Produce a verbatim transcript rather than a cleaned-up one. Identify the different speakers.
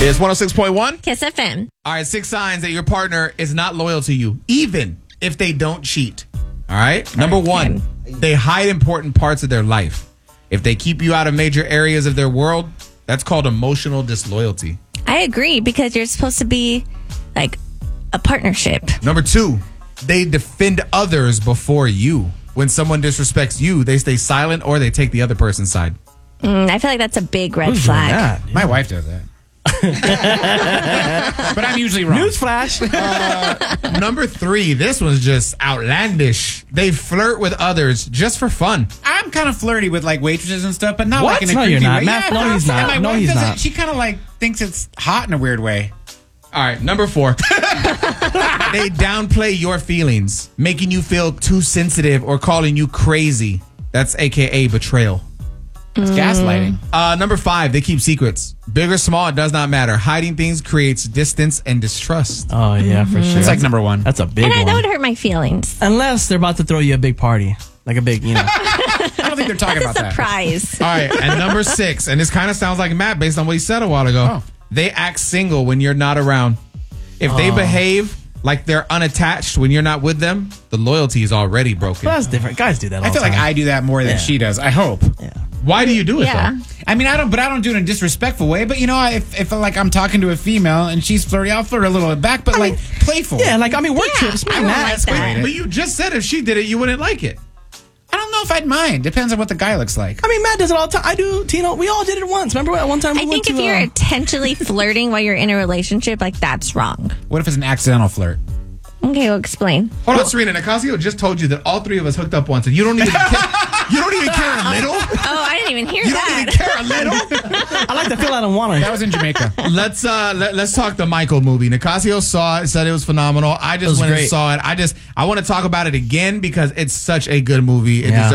Speaker 1: It's one oh six point one.
Speaker 2: Kiss F M.
Speaker 1: All right, six signs that your partner is not loyal to you, even if they don't cheat. All right? Number one, they hide important parts of their life. If they keep you out of major areas of their world, that's called emotional disloyalty.
Speaker 2: I agree, because you're supposed to be like a partnership.
Speaker 1: Number two, they defend others before you. When someone disrespects you, they stay silent or they take the other person's side.
Speaker 2: Mm, I feel like that's a big red
Speaker 3: Who's
Speaker 2: flag.
Speaker 3: that? Yeah.
Speaker 4: My wife does that. But I'm usually wrong.
Speaker 3: Newsflash.
Speaker 1: Uh, number three, this one's just outlandish. They flirt with others just for fun.
Speaker 4: I'm kind of flirty with like waitresses and stuff, but not
Speaker 3: What?
Speaker 4: like in a
Speaker 3: No,
Speaker 4: creepy
Speaker 3: you're not.
Speaker 4: way.
Speaker 3: Matt,
Speaker 4: yeah,
Speaker 3: no, he's
Speaker 4: and
Speaker 3: not.
Speaker 4: My
Speaker 3: No,
Speaker 4: wife
Speaker 3: he's
Speaker 4: doesn't-
Speaker 3: not.
Speaker 4: She kind of like thinks it's hot in a weird way.
Speaker 1: All right, number four. They downplay your feelings, making you feel too sensitive or calling you crazy. That's A K A betrayal.
Speaker 4: It's gaslighting.
Speaker 1: Uh, number five, they keep secrets. Big or small, it does not matter. Hiding things creates distance and distrust.
Speaker 3: Oh, yeah, for sure.
Speaker 4: It's like number one.
Speaker 3: That's a big
Speaker 2: And I,
Speaker 3: one.
Speaker 2: that would hurt my feelings.
Speaker 3: Unless they're about to throw you a big party. Like a big, you know.
Speaker 4: I don't think they're talking
Speaker 2: That's a
Speaker 4: about that.
Speaker 2: surprise.
Speaker 1: All right, and number six, and this kind of sounds like Matt based on what he said a while ago.
Speaker 4: Oh.
Speaker 1: They act single when you're not around. If they
Speaker 3: Oh.
Speaker 1: behave like they're unattached when you're not with them, the loyalty is already broken.
Speaker 3: Well, that's different. Guys do that all
Speaker 4: I feel
Speaker 3: the
Speaker 4: like
Speaker 3: time.
Speaker 4: I do that more than
Speaker 3: Yeah.
Speaker 4: she does. I hope.
Speaker 3: Yeah.
Speaker 1: Why do you do it
Speaker 2: Yeah.
Speaker 1: though?
Speaker 4: I mean, I don't, but I don't do it in a disrespectful way. But you know, if if like I'm talking to a female and she's flirty, I'll flirt a little bit back, but like playful.
Speaker 3: Yeah, like, I mean, work
Speaker 2: Yeah,
Speaker 3: trips. Me
Speaker 2: I
Speaker 3: and
Speaker 2: don't
Speaker 3: Matt.
Speaker 2: like that.
Speaker 1: But you just said if she did it, you wouldn't like it.
Speaker 4: I don't know if I'd mind. Depends on what the guy looks like.
Speaker 3: I mean, Matt does it all the time. I do, Tino. We all did it once. Remember at one time we
Speaker 2: I
Speaker 3: went
Speaker 2: think if
Speaker 3: to,
Speaker 2: you're
Speaker 3: uh,
Speaker 2: intentionally flirting while you're in a relationship, like that's wrong.
Speaker 4: What if it's an accidental flirt?
Speaker 2: Okay, well, explain.
Speaker 1: Hold on, Serena. Nicasio just told you that all three of us hooked up once, and you don't even care. You don't even care a little.
Speaker 2: Oh, I didn't even hear
Speaker 1: You
Speaker 2: that.
Speaker 1: don't even care a little.
Speaker 3: I like to feel I don't want
Speaker 4: That
Speaker 3: to.
Speaker 4: was in Jamaica.
Speaker 1: Let's uh let, let's talk the Michael movie. Nicasio saw it, said it was phenomenal. I
Speaker 3: It
Speaker 1: just
Speaker 3: was
Speaker 1: went and
Speaker 3: great.
Speaker 1: saw it. I just I want to talk about it again because it's such a good movie. It
Speaker 3: Yeah.
Speaker 1: deserves